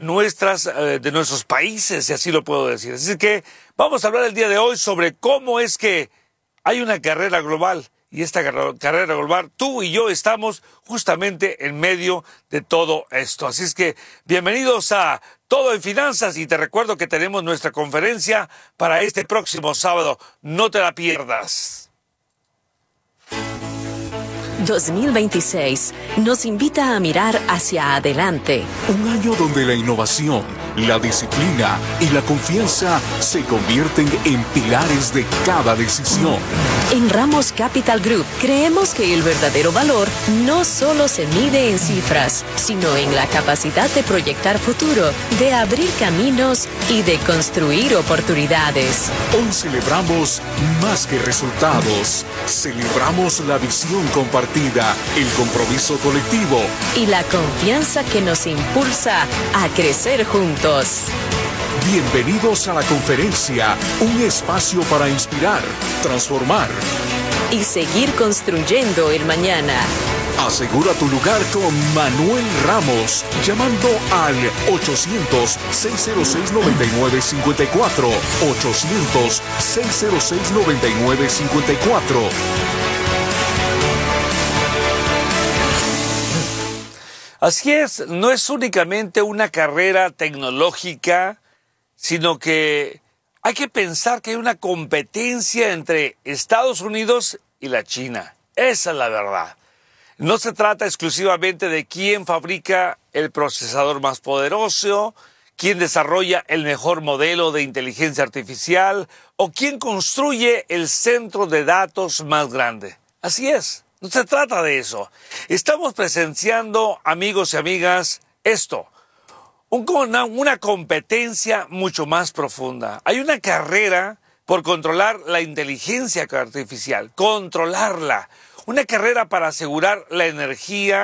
de nuestros países, si así lo puedo decir. Así que vamos a hablar el día de hoy sobre cómo es que hay una carrera global. Y esta carrera global, tú y yo estamos justamente en medio de todo esto. Así es que bienvenidos a Todo en Finanzas y te recuerdo que tenemos nuestra conferencia para este próximo sábado. No te la pierdas. 2026 nos invita a mirar hacia adelante. Un año donde la innovación, la disciplina y la confianza se convierten en pilares de cada decisión. En Ramos Capital Group creemos que el verdadero valor no solo se mide en cifras, sino en la capacidad de proyectar futuro, de abrir caminos y de construir oportunidades. Hoy celebramos más que resultados. Celebramos la visión compartida, el compromiso colectivo y la confianza que nos impulsa a crecer juntos. Bienvenidos a la conferencia, un espacio para inspirar, transformar y seguir construyendo el mañana. Asegura tu lugar con Manuel Ramos, llamando al 800-606-9954, 800-606-9954. Así es, no es únicamente una carrera tecnológica, sino que hay que pensar que hay una competencia entre Estados Unidos y la China. Esa es la verdad. No se trata exclusivamente de quién fabrica el procesador más poderoso, quién desarrolla el mejor modelo de inteligencia artificial o quién construye el centro de datos más grande. Así es, no se trata de eso. Estamos presenciando, amigos y amigas, una competencia mucho más profunda. Hay una carrera por controlar la inteligencia artificial, controlarla. Una carrera para asegurar la energía